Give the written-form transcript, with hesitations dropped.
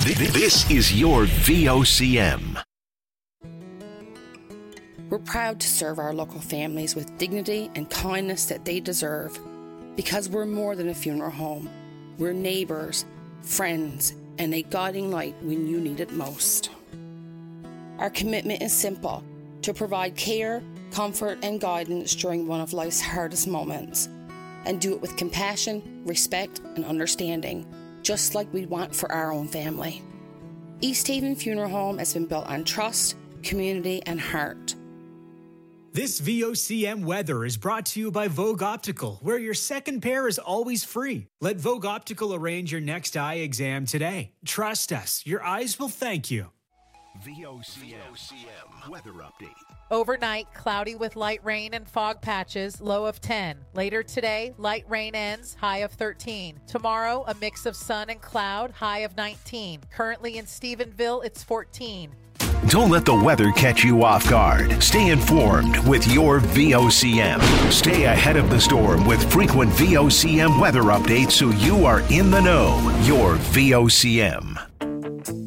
This is your VOCM. We're proud to serve our local families with dignity and kindness that they deserve, because we're more than a funeral home. We're neighbours, friends, and a guiding light when you need it most. Our commitment is simple: to provide care, comfort, and guidance during one of life's hardest moments, and do it with compassion, respect, and understanding, just like we want for our own family. East Haven Funeral Home has been built on trust, community, and heart. This VOCM weather is brought to you by Vogue Optical, where your second pair is always free. Let Vogue Optical arrange your next eye exam today. Trust us, your eyes will thank you. VOCM weather update. Overnight, cloudy with light rain and fog patches, low of 10. Later today, light rain ends, high of 13. Tomorrow, a mix of sun and cloud, high of 19. Currently in Stephenville, it's 14. Don't let the weather catch you off guard. Stay informed with your VOCM. Stay ahead of the storm with frequent VOCM weather updates so you are in the know. Your VOCM.